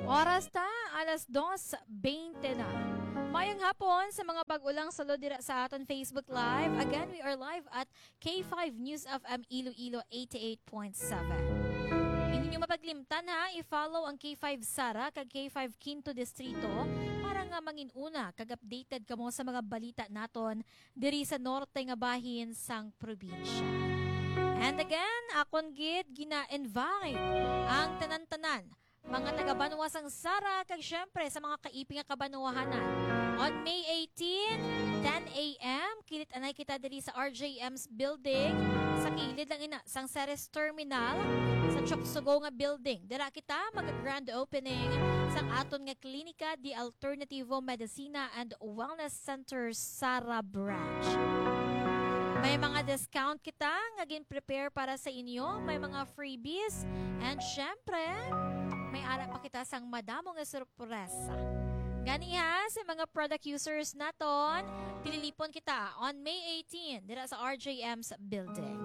Oras ta, alas 2:20 na. Mayong hapon sa mga bagulang salo dira sa aton Facebook Live. Again, we are live at K5 News FM Iloilo 88.7. Hindi nyo mapaglimtan ha, i-follow ang K5 Sara kag K5 Quinto Distrito para nga manginuna kag updated kamo sa mga balita naton diri sa norte nga bahin sang probinsya. And again, akon gid gina-invite ang tanan-tanan mga taga-Banwa sang Sara kag syempre sa mga kaiping nga kabanwahanan. On May 18, 10 a.m., kilit anay kita diri sa RJM's building sa kilid lang ina sang Ceres Terminal sa Choksugo nga building. Dira kita mag-grand opening sang aton nga klinika di Alternativo Medicina and Wellness Center Sara Branch. May mga discount kita nga gin-prepare para sa inyo, may mga freebies, and syempre, may ara pa kita sang madamo nga sorpresa. Gani ha, sa mga product users naton, tililipon kita on May 18 dira sa RJM's building.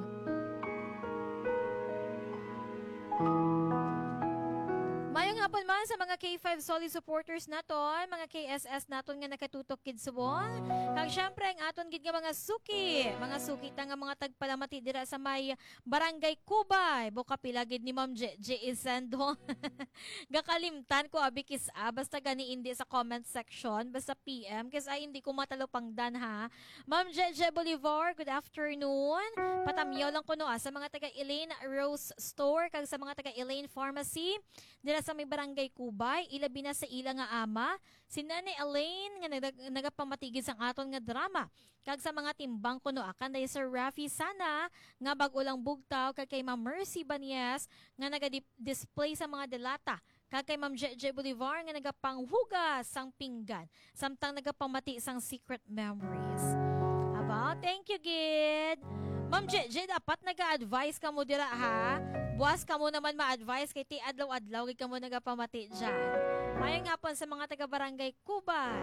Mayong hapon man sa mga K5 solid supporters naton, mga KSS naton nga nakatutok kid subong. Kag syempre ang aton gid nga mga suki ta nga mga tagpalamati dira sa may Barangay Kubay, Bokapila gid ni Ma'am J Isendo. Gakalimtan ko abi basta gani hindi sa comment section, basta PM kasi ay hindi ko matalupangdan ha. Ma'am J Bolivar, good afternoon. Patamyaw lang ko no sa mga taga Elaine Rose Store kag sa mga taga Elaine Pharmacy dira sa may Barangay Kubay, ilabi na sa ila nga ama, si Nanay Elaine nga nagapamatigid sang aton nga drama. Kag sa mga timbang kuno akan day Sir Rafi Sana nga bag-ulang bugtaw kag kay Ma'am Mercy Banyes nga naga-display sa mga delata. Kag kay Ma'am J Bolivar nga nagapanghugas sang pinggan, samtang nagapamati sang secret memories. Aba, thank you, Gid. Ma'am J, dapat nag-a-advise ka mo dira ha. Buwas ka mo naman ma-advise kay ti adlaw-adlaw kay ka mo nagapamati dyan. Mayang hapon sa mga taga-Barangay Kubay.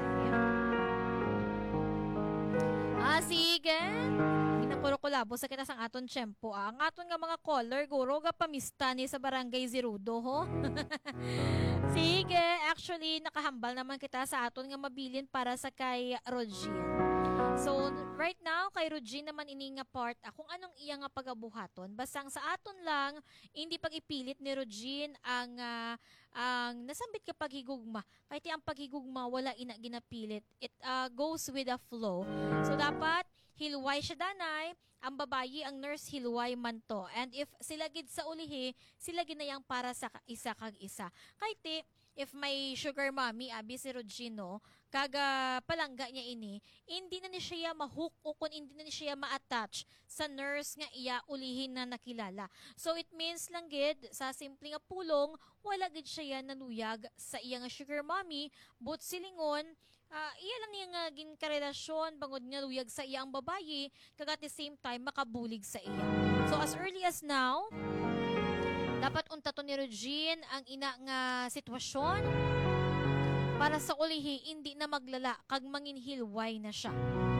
Sige. Ginapuro ko labo sa kita sang aton tiyempo. Ang aton nga mga caller, guro ga pamista ni sa Barangay Zerudo ho. Sige, actually nakahambal naman kita sa aton nga mabilin para sa kay Roger. So, right now, kay Rugin naman ini nga part, kung anong iya nga pagabuhaton. Basta sa aton lang, hindi pag-ipilit ni Rugin ang nasambit ka paghigugma. Kahit ang paghigugma, wala ina ginapilit. It goes with the flow. So, dapat, hilway siya danay, ang babayi, ang nurse, hilway man to. And if sila gid sa ulihi, sila gid na yang para sa isa kag isa. Kahit if may sugar mommy, abi si Rugino, kaga palangga niya ini, hindi na ni siya ma-hook o kung hindi na ni siya ma-attach sa nurse nga iya ulihin na nakilala. So it means lang gid, sa simple nga pulong, wala gid siya nanuyag sa iya nga sugar mommy, but silingon, iya lang niya nga ginkarelasyon, bangod nga luyag sa iya ang babayi, kaga at the same time makabulig sa iya. So as early as now, dapat untaton ni Regine ang ina nga sitwasyon para sa ulihi hindi na maglala kag manginhilway na siya.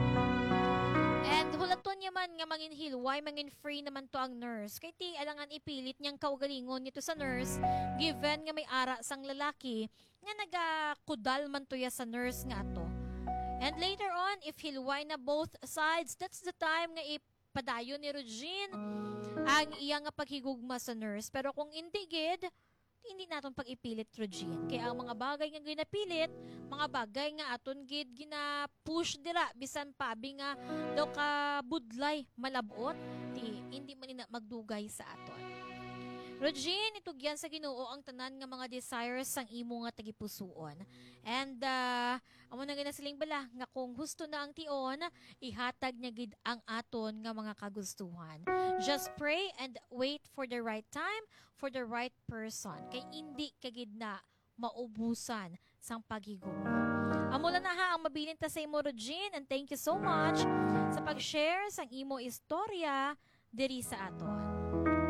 And hulaton niya man nga manginhilway, mangin free naman to ang nurse. Kay ti alangan ipilit niyang kaugalingon nito sa nurse given nga may ara sang lalaki nga nagakudal man to ya sa nurse nga ato. And later on, if hilway na both sides, that's the time nga padayon ni Regine ang iya nga paghigugma sa nurse. Pero kung hindi gid, hindi naton pag-ipilit Regine. Kaya ang mga bagay nga ginapilit, mga bagay nga aton gid gina-push dira bisan pabi nga daw ka budlay malabot, hindi man ina magdugay sa aton. Regine, itugyan sa Ginoo ang tanan nga mga desires sang imo nga tagipusoon. And amo na gina siling bala nga kung gusto na ang tion, ihatag niya gid ang aton nga mga kagustuhan. Just pray and wait for the right time, for the right person. Kay hindi ka gid na maubusan sang paghigugma. Amo na ha ang mabilin ta sa imo Regine, and thank you so much sa pag-share sang imo istorya diri sa aton.